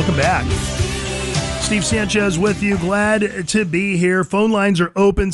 Welcome back. Steve Sanchez with you. Glad to be here. Phone lines are open,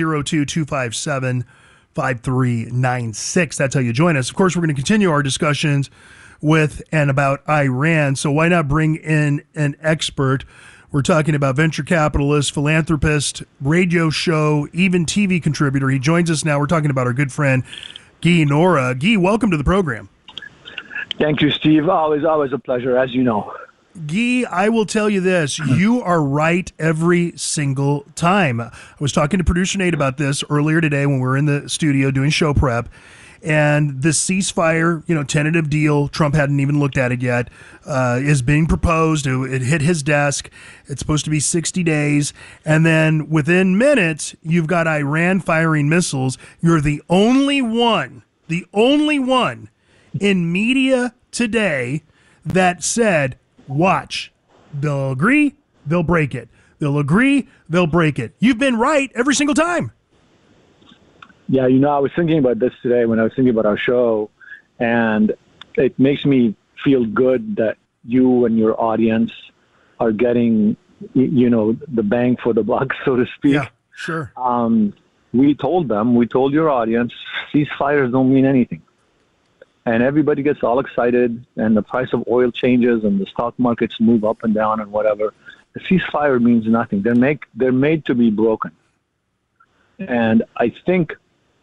702-257-5396. That's how you join us. Of course, we're going to continue our discussions with and about Iran. So why not bring in an expert? We're talking about venture capitalist, philanthropist, radio show, even TV contributor. He joins us now. We're talking about our good friend, Guy Nohra. Guy, welcome to the program. Thank you, Steve. Always a pleasure, as you know. Guy, I will tell you this. You are right every single time. I was talking to producer Nate about this earlier today when we were in the studio doing show prep. And this ceasefire, tentative deal, Trump hadn't even looked at it yet, is being proposed. It hit his desk. It's supposed to be 60 days. And then within minutes, you've got Iran firing missiles. You're the only one in media today that said, watch, they'll agree, they'll break it. They'll agree, they'll break it. You've been right every single time. Yeah, I was thinking about this today when I was thinking about our show, and it makes me feel good that you and your audience are getting, the bang for the buck, so to speak. Yeah, sure. We told your audience, ceasefires don't mean anything. And everybody gets all excited, and the price of oil changes, and the stock markets move up and down and whatever. The ceasefire means nothing. They're made to be broken. And I think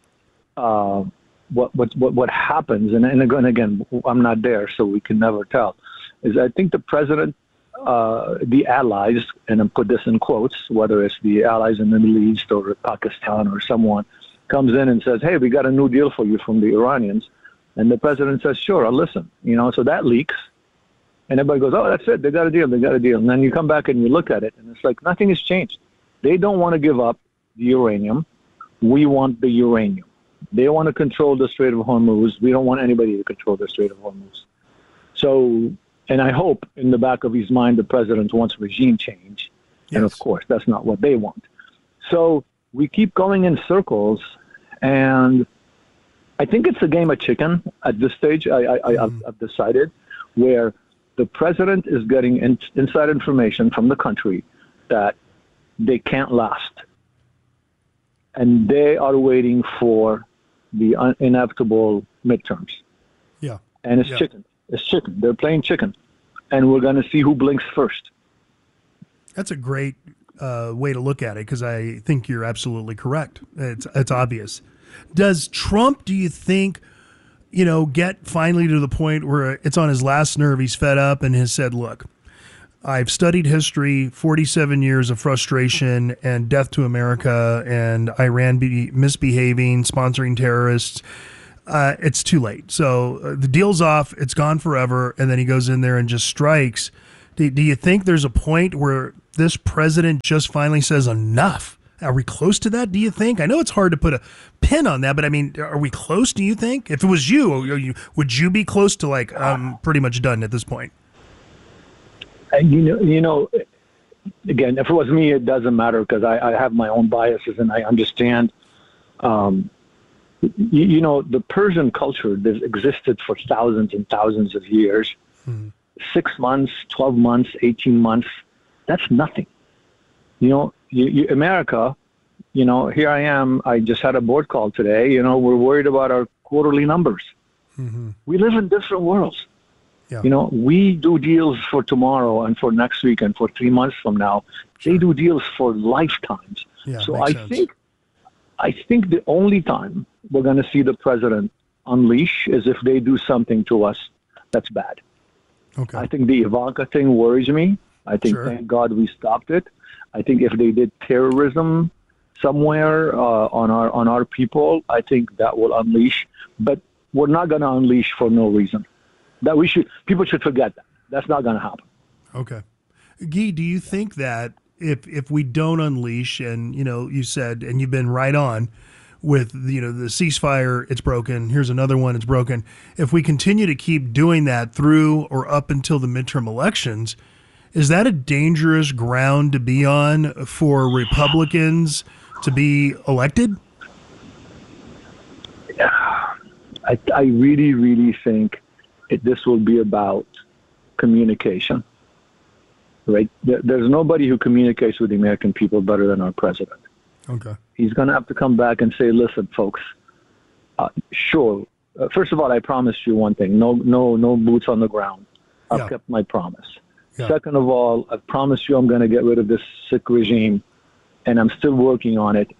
what happens, and again, I'm not there, so we can never tell, is I think the president, the allies, and I put this in quotes, whether it's the allies in the Middle East or Pakistan or someone, comes in and says, hey, we got a new deal for you from the Iranians. And the president says, sure, I'll listen. So that leaks. And everybody goes, oh, that's it. They got a deal. And then you come back and you look at it, and it's like nothing has changed. They don't want to give up the uranium. We want the uranium. They want to control the Strait of Hormuz. We don't want anybody to control the Strait of Hormuz. So, and I hope in the back of his mind, the president wants regime change. Yes. And of course, that's not what they want. So we keep going in circles, and I think it's a game of chicken at this stage. I've decided where the president is getting inside information from the country that they can't last. And they are waiting for the inevitable midterms. Yeah. And it's chicken. It's chicken. They're playing chicken. And we're going to see who blinks first. That's a great way to look at it, because I think you're absolutely correct. It's obvious. Does Trump, do you think, get finally to the point where it's on his last nerve, he's fed up and has said, look, I've studied history, 47 years of frustration and death to America and Iran misbehaving, sponsoring terrorists. It's too late. So the deal's off. It's gone forever. And then he goes in there and just strikes. Do you think there's a point where this president just finally says enough? Are we close to that, do you think? I know it's hard to put a pin on that, but I mean, are we close, do you think? If it was you, would you be close to like, I'm pretty much done at this point? Again, if it was me, it doesn't matter, because I have my own biases and I understand. The Persian culture that existed for thousands and thousands of years, 6 months, 12 months, 18 months, that's nothing. America, here I am. I just had a board call today. We're worried about our quarterly numbers. Mm-hmm. We live in different worlds. Yeah. We do deals for tomorrow and for next week and for 3 months from now. Sure. They do deals for lifetimes. Yeah, so I think the only time we're going to see the president unleash is if they do something to us that's bad. Okay. I think the Ivanka thing worries me. I think, thank God we stopped it. I think if they did terrorism somewhere on our people, I think that will unleash. But we're not going to unleash for no reason. People should forget that. That's not going to happen. Okay, Guy, do you think that if we don't unleash, and you said, and you've been right on with the ceasefire, it's broken. Here's another one, it's broken. If we continue to keep doing that through or up until the midterm elections, is that a dangerous ground to be on for Republicans to be elected? I really, really think this will be about communication. right? There's nobody who communicates with the American people better than our president. Okay. He's going to have to come back and say, listen, folks, sure. First of all, I promised you one thing, no boots on the ground. I've kept my promise. Yeah. Second of all, I promised you I'm going to get rid of this sick regime, and I'm still working on it.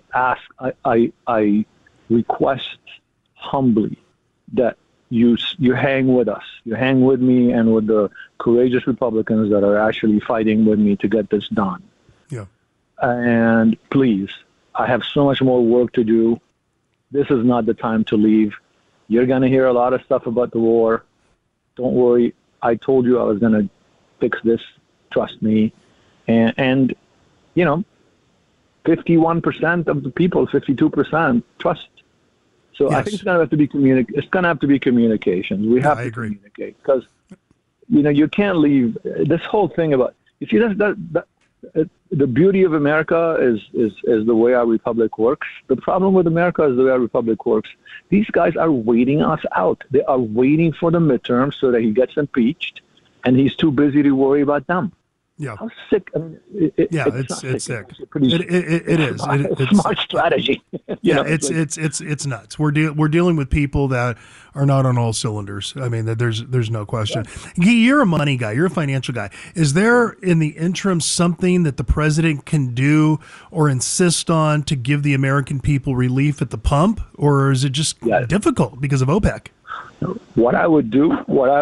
I request humbly that you hang with us. You hang with me and with the courageous Republicans that are actually fighting with me to get this done. Yeah. And please, I have so much more work to do. This is not the time to leave. You're going to hear a lot of stuff about the war. Don't worry. I told you I was going to fix this. Trust me. And 51% of the people, 52% trust. So yes. I think it's going to have to be It's going to have to be communications. We have to communicate because, you can't leave this whole thing about. You see, the beauty of America is the way our republic works. The problem with America is the way our republic works. These guys are waiting us out. They are waiting for the midterm so that he gets impeached, and he's too busy to worry about them. Yeah. How sick? I mean, it's sick. It is. It's smart strategy. It's nuts. We're dealing with people that are not on all cylinders. I mean, there's no question. Yeah. Guy, you're a money guy. You're a financial guy. Is there in the interim something that the president can do or insist on to give the American people relief at the pump, or is it just difficult because of OPEC? What I would do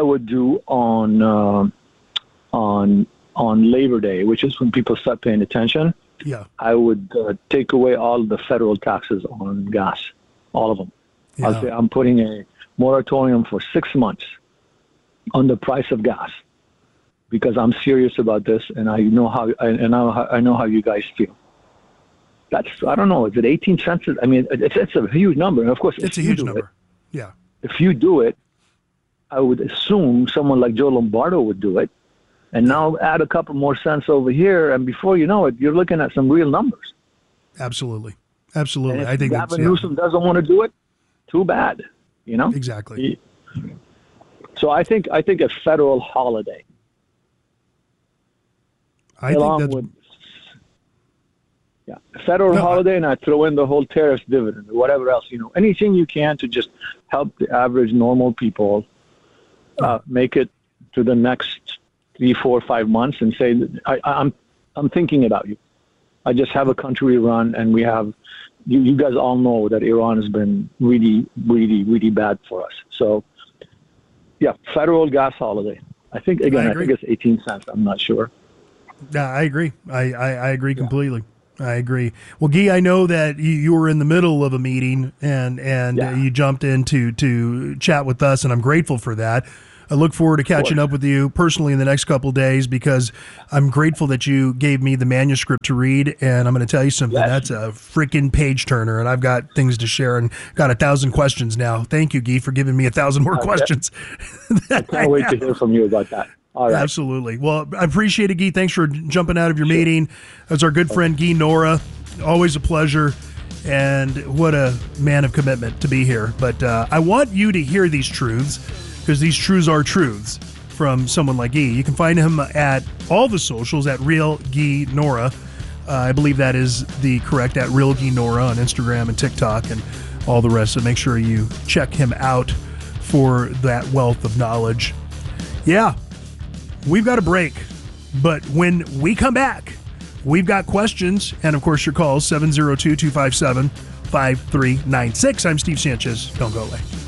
on Labor Day, which is when people start paying attention, I would take away all the federal taxes on gas, all of them. Yeah. I'll say I'm putting a moratorium for 6 months on the price of gas because I'm serious about this, and I know how you guys feel. I don't know. Is it 18 cents? I mean, it's a huge number, and of course, it's a huge number. Yeah. If you do it, I would assume someone like Joe Lombardo would do it. And now add a couple more cents over here, and before you know it, you're looking at some real numbers. Absolutely. And if I think Gavin Newsom doesn't want to do it, too bad. Exactly. So I think a federal holiday. A federal holiday, and I throw in the whole tariff dividend or whatever else. Anything you can to just help the average normal people make it to the next 3, 4, 5 months and say, I'm thinking about you. I just have a country to run, and we have, you guys all know that Iran has been really, really, really bad for us. So, federal gas holiday. I think it's 18 cents. I'm not sure. Yeah, I agree. I agree completely. I agree. Well, Guy, I know that you were in the middle of a meeting and you jumped in to chat with us, and I'm grateful for that. I look forward to catching up with you personally in the next couple of days because I'm grateful that you gave me the manuscript to read, and I'm going to tell you something. That's a freaking page turner, and I've got things to share and got 1,000 questions now. Thank you, Guy, for giving me 1,000 more questions. I can't wait to hear from you about that. All right. Absolutely. Well, I appreciate it, Guy. Thanks for jumping out of your meeting. That's our good friend, Guy Nora. Always a pleasure. And what a man of commitment to be here. But I want you to hear these truths, because these truths are truths from someone like Guy. You can find him at all the socials at Real Guy Nora. I believe that is the correct at Real Guy Nora on Instagram and TikTok and all the rest. So make sure you check him out for that wealth of knowledge. Yeah, we've got a break, but when we come back, we've got questions and, of course, your calls, 702-257-5396. I'm Steve Sanchez. Don't go away.